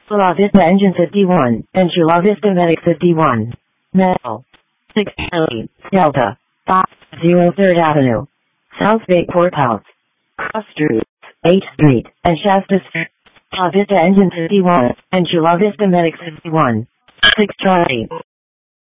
La Vista Engine 51, and Chula Vista Medic 51. Metal. 6 Charlie, Delta. 50 3rd Avenue. South Bay Courthouse. Cross Street, 8th Street, and Shasta Street. La Vista Engine 51, and Chula Vista Medic 51. 6 Charlie.